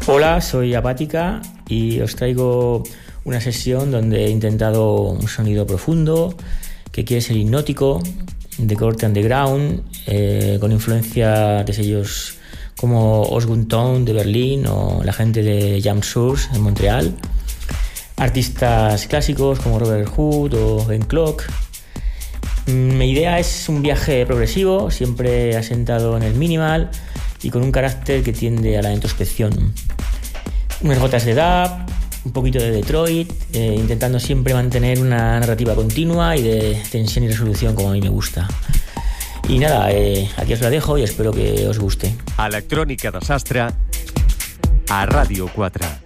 Hola, soy Apática y os traigo una sesión donde he intentado un sonido profundo que quiere ser hipnótico, de corte underground, con influencia de sellos como Osgun Tone de Berlín o la gente de Jam Source en Montreal, artistas clásicos como Robert Hood o Ben Clock. Mi idea es un viaje progresivo, siempre asentado en el minimal y con un carácter que tiende a la introspección. Unas gotas de dub, un poquito de Detroit, intentando siempre mantener una narrativa continua y de tensión y resolución como a mí me gusta. I nada, aquí os la dejo y espero que os guste. Electrònica de Sastre a Ràdio 4.